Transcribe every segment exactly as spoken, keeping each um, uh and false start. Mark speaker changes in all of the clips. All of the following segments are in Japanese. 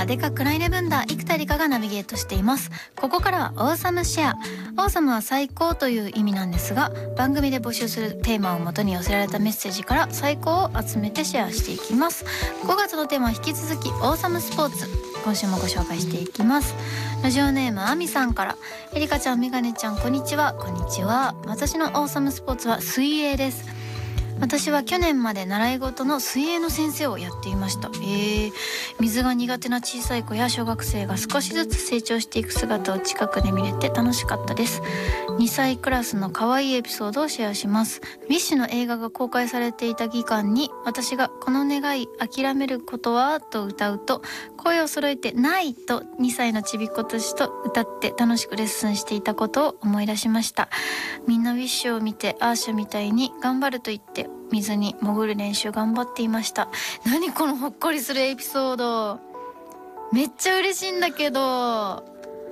Speaker 1: でかクライレブンダー生田理香がナビゲートしています。ここからはオーサムシェア。オーサムは最高という意味なんですが、番組で募集するテーマをもとに寄せられたメッセージから最高を集めてシェアしていきます。ごがつのテーマは引き続きオーサムスポーツ、今週もご紹介していきます。ラジオネームあみさんから、えりかちゃん、みがねちゃん、こんにちは。こんにちは。私のオーサムスポーツは水泳です。私は去年まで習い事の水泳の先生をやっていました。えー、水が苦手な小さい子や小学生が少しずつ成長していく姿を近くで見れて楽しかったです。にさいクラスの可愛いエピソードをシェアします。ウィッシュの映画が公開されていた期間に、私がこの願い諦めることはと歌うと、声を揃えてないとにさいのちびっ子たちと歌って楽しくレッスンしていたことを思い出しました。みんなウィッシュを見てアーシャみたいに頑張ると言って水に潜る練習頑張っていました。何このほっこりするエピソード、めっちゃ嬉しいんだけど。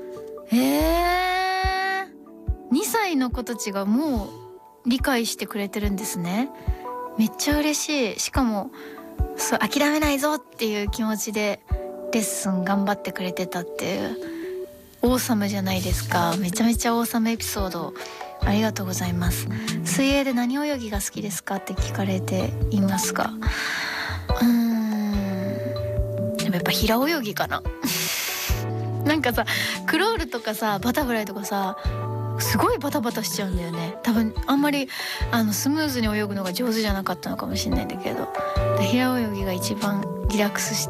Speaker 1: えー、にさいの子たちがもう理解してくれてるんですね。めっちゃ嬉しい。しかもそう諦めないぞっていう気持ちでレッスン頑張ってくれてたっていう、オーサムじゃないですか。めちゃめちゃオーサムエピソードありがとうございます。水泳で何泳ぎが好きですかって聞かれていますが、うーん、でもやっぱ平泳ぎかななんかさ、クロールとかさ、バタフライとかさ、すごいバタバタしちゃうんだよね。多分あんまりあのスムーズに泳ぐのが上手じゃなかったのかもしれないんだけど、平泳ぎが一番リラックスして